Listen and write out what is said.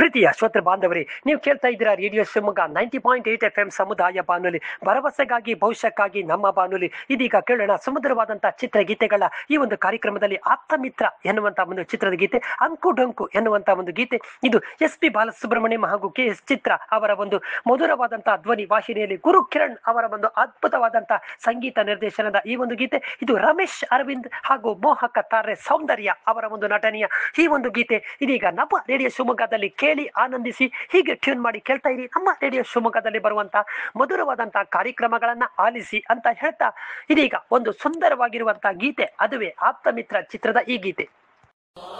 ಪ್ರೀತಿಯ ಶ್ರೋತೃ ಬಾಂಧವರೇ, ನೀವು ಕೇಳ್ತಾ ಇದ್ದೀರಾ ರೇಡಿಯೋ ಶಿವಮೊಗ್ಗ 90.8 FM ಸಮುದಾಯ ಬಾನುಲಿ, ಭರವಸೆಗಾಗಿ ಭವಿಷ್ಯಕ್ಕಾಗಿ ನಮ್ಮ ಬಾನುಲಿ. ಇದೀಗ ಕೇಳೋಣ ಸುಮಧುರವಾದಂತಹ ಚಿತ್ರಗೀತೆಗಳ ಈ ಒಂದು ಕಾರ್ಯಕ್ರಮದಲ್ಲಿ ಆಪ್ತ ಮಿತ್ರ ಎನ್ನುವಂತ ಒಂದು ಚಿತ್ರದ ಗೀತೆ, ಅಂಕು ಡೊಂಕು ಎನ್ನುವಂತ ಒಂದು ಗೀತೆ. ಇದು SP ಬಾಲಸುಬ್ರಹ್ಮಣ್ಯಂ ಹಾಗೂ KS ಚಿತ್ರ ಅವರ ಒಂದು ಮಧುರವಾದಂತಹ ಧ್ವನಿ ವಾಹಿನಿಯಲ್ಲಿ ಗುರು ಕಿರಣ್ ಅವರ ಒಂದು ಅದ್ಭುತವಾದಂತಹ ಸಂಗೀತ ನಿರ್ದೇಶನದ ಈ ಒಂದು ಗೀತೆ. ಇದು ರಮೇಶ್ ಅರವಿಂದ್ ಹಾಗೂ ಮೋಹಕ ತಾರೆ ಸೌಂದರ್ಯ ಅವರ ಒಂದು ನಟನೆಯ ಈ ಒಂದು ಗೀತೆ ಇದೀಗ ನಮ್ಮ ರೇಡಿಯೋ ಶಿವಮೊಗ್ಗದಲ್ಲಿ ಕೇಳಿ ಆನಂದಿಸಿ. ಹೀಗೆ ಟ್ಯೂನ್ ಮಾಡಿ ಕೇಳ್ತಾ ಇರಿ ನಮ್ಮ ರೇಡಿಯೋ ಶಿವಮೊಗ್ಗದಲ್ಲಿ ಬರುವಂತಹ ಮಧುರವಾದಂತಹ ಕಾರ್ಯಕ್ರಮಗಳನ್ನ ಆಲಿಸಿ ಅಂತ ಹೇಳ್ತಾ, ಇದೀಗ ಒಂದು ಸುಂದರವಾಗಿರುವಂತಹ ಗೀತೆ, ಅದುವೇ ಆಪ್ತ ಮಿತ್ರ ಚಿತ್ರದ ಈ ಗೀತೆ.